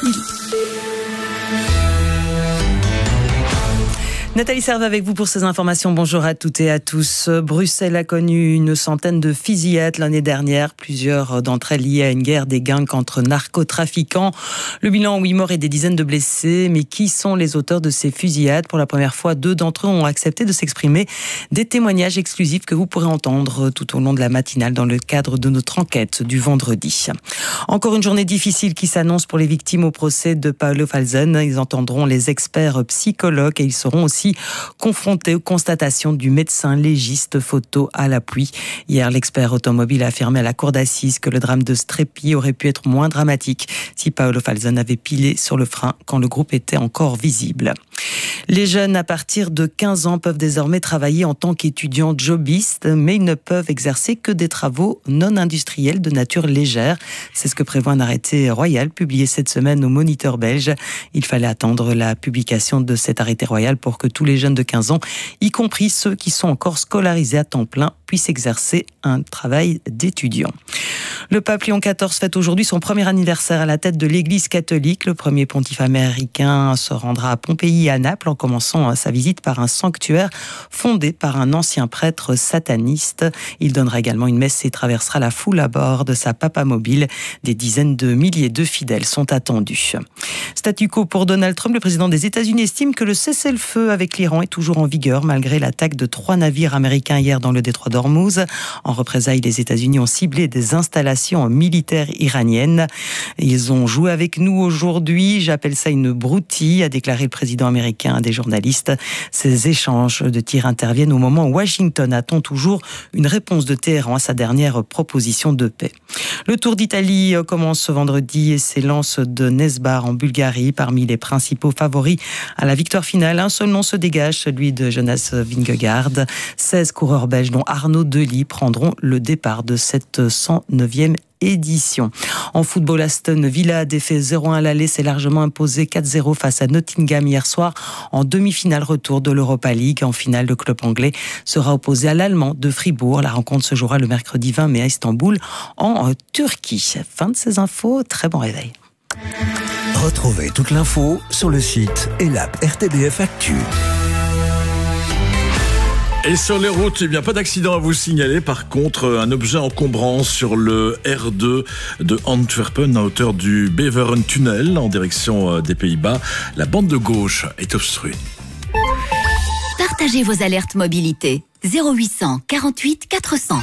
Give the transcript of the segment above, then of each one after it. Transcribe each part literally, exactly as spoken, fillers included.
Nathalie Serve avec vous pour ces informations. Bonjour à toutes et à tous. Bruxelles a connu une centaine de fusillades l'année dernière, plusieurs d'entre elles liées à une guerre des gangs entre narcotrafiquants. Le bilan, huit morts et des dizaines de blessés. Mais qui sont les auteurs de ces fusillades? Pour la première fois, deux d'entre eux ont accepté de s'exprimer. Des témoignages exclusifs que vous pourrez entendre tout au long de la matinale dans le cadre de notre enquête du vendredi. Encore une journée difficile qui s'annonce pour les victimes au procès de Paolo Falzon. Ils entendront les experts psychologues et ils seront aussi confrontés aux constatations du médecin légiste, photo à l'appui. Hier, l'expert automobile a affirmé à la cour d'assises que le drame de Strépy aurait pu être moins dramatique si Paolo Falzon avait pilé sur le frein quand le groupe était encore visible. Les jeunes à partir de quinze ans peuvent désormais travailler en tant qu'étudiants jobistes, mais ils ne peuvent exercer que des travaux non industriels de nature légère. C'est ce que prévoit un arrêté royal publié cette semaine au Moniteur belge. Il fallait attendre la publication de cet arrêté royal pour que tous les jeunes de quinze ans, y compris ceux qui sont encore scolarisés à temps plein, puissent exercer un travail d'étudiant. Le pape Léon quatorze fête aujourd'hui son premier anniversaire à la tête de l'Église catholique. Le premier pontife américain se rendra à Pompéi et à Naples en commençant sa visite par un sanctuaire fondé par un ancien prêtre sataniste. Il donnera également une messe et traversera la foule à bord de sa papamobile. Des dizaines de milliers de fidèles sont attendus. Statu quo pour Donald Trump. Le président des États-Unis estime que le cessez-le-feu avec l'Iran est toujours en vigueur malgré l'attaque de trois navires américains hier dans le détroit d'Ormuz. En représailles, les États-Unis ont ciblé des installations militaires iraniennes. Ils ont joué avec nous aujourd'hui. J'appelle ça une broutille, a déclaré le président américain à des journalistes. Ces échanges de tirs interviennent au moment où Washington attend toujours une réponse de Téhéran à sa dernière proposition de paix. Le Tour d'Italie commence ce vendredi et s'élance de Nesbar en Bulgarie. Parmi les principaux favoris à la victoire finale, un seul nom se dégage, celui de Jonas Vingegaard. seize coureurs belges, dont Arnaud Delis, prendront le départ de cette cent neuvième édition. En football, Aston Villa a défait zéro un à l'aller, s'est largement imposé quatre zéro face à Nottingham hier soir en demi-finale retour de l'Europa League. En finale, le club anglais sera opposé à l'Allemand de Fribourg. La rencontre se jouera le mercredi vingt mai à Istanbul, en Turquie. Fin de ces infos, très bon réveil. Retrouvez toute l'info sur le site et l'app R T B F Actu. Et sur les routes, eh bien, pas d'accident à vous signaler. Par contre, un objet encombrant sur le R deux de Antwerpen à hauteur du Beveren Tunnel en direction des Pays-Bas. La bande de gauche est obstruée. Partagez vos alertes mobilité. zéro huit cent quarante-huit quatre cents.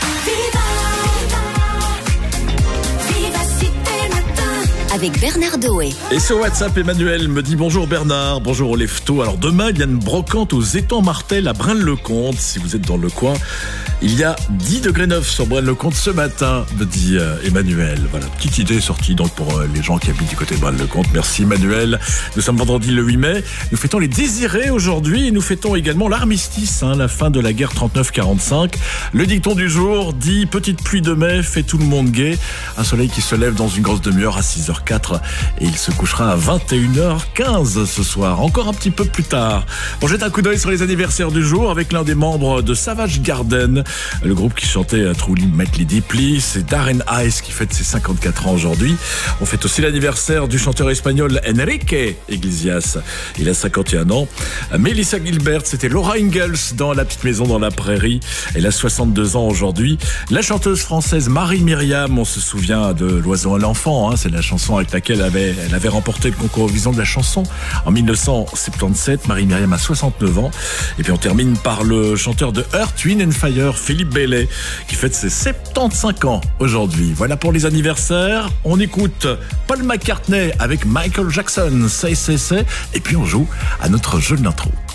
Avec Bernard Doé. Et sur WhatsApp, Emmanuel me dit bonjour Bernard, bonjour au Lefto. Alors demain, il y a une brocante aux étangs Martel à Braine-le-Comte. Si vous êtes dans le coin, il y a dix degrés neuf sur Braine-le-Comte ce matin, me dit euh, Emmanuel. Voilà, petite idée sortie donc pour euh, les gens qui habitent du côté de Braine-le-Comte. Merci Emmanuel. Nous sommes vendredi le huit mai. Nous fêtons les désirés aujourd'hui et nous fêtons également l'armistice, hein, la fin de la guerre trente-neuf quarante-cinq. Le dicton du jour dit petite pluie de mai fait tout le monde gai. Un soleil qui se lève dans une grosse demi-heure à six heures quatre et il se couchera à vingt et une heures quinze ce soir, encore un petit peu plus tard. On jette un coup d'œil sur les anniversaires du jour avec l'un des membres de Savage Garden, le groupe qui chantait Truly Madly Deeply. C'est Darren Ice qui fête ses cinquante-quatre ans aujourd'hui. On fête aussi l'anniversaire du chanteur espagnol Enrique Iglesias, il a cinquante et un ans. Melissa Gilbert, c'était Laura Ingalls dans La Petite Maison dans la Prairie, elle a soixante-deux ans aujourd'hui. La chanteuse française Marie-Myriam, on se souvient de L'Oiseau à l'enfant, hein, c'est la chanson avec laquelle elle avait, elle avait remporté le concours Eurovision de la chanson en mille neuf cent soixante-dix-sept. Marie-Myriam a soixante-neuf ans. Et puis on termine par le chanteur de Earth, Wind and Fire, Philippe Bailey, qui fête ses soixante-quinze ans aujourd'hui. Voilà pour les anniversaires. On écoute Paul McCartney avec Michael Jackson, Say Say Say, et puis on joue à notre jeu de l'intro.